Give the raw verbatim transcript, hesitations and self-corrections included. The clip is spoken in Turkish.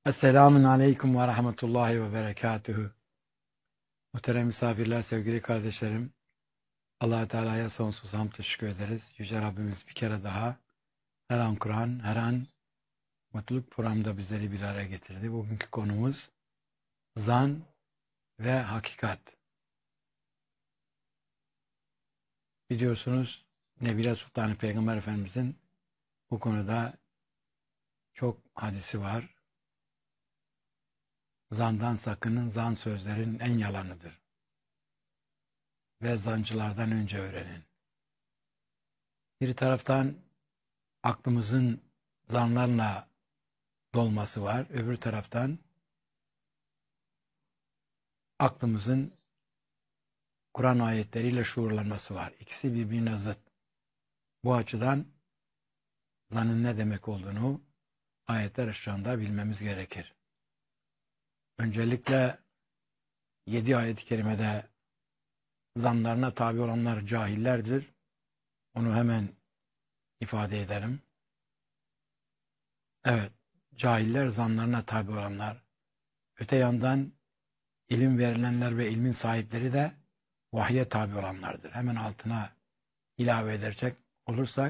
Esselamun Aleyküm ve Rahmetullahi ve Berekatühü. Muhterem misafirler, sevgili kardeşlerim, Allah-u Teala'ya sonsuz hamd teşekkür ederiz. Yüce Rabbimiz bir kere daha her an Kur'an, her an mutluluk programında bizleri bir araya getirdi. Bugünkü konumuz zan ve hakikat. Biliyorsunuz Nebile Sultan Peygamber Efendimizin bu konuda çok hadisi var. Zandan sakının, zan sözlerin en yalanıdır. Ve zancılardan önce öğrenin. Bir taraftan aklımızın zanlarla dolması var. Öbür taraftan aklımızın Kur'an ayetleriyle şuurlanması var. İkisi birbirine zıt. Bu açıdan zanın ne demek olduğunu ayetler ışığında bilmemiz gerekir. Öncelikle yedi ayet-i kerimede zanlarına tabi olanlar cahillerdir. Onu hemen ifade ederim. Evet, cahiller zanlarına tabi olanlar. Öte yandan ilim verilenler ve ilmin sahipleri de vahye tabi olanlardır. Hemen altına ilave edecek olursak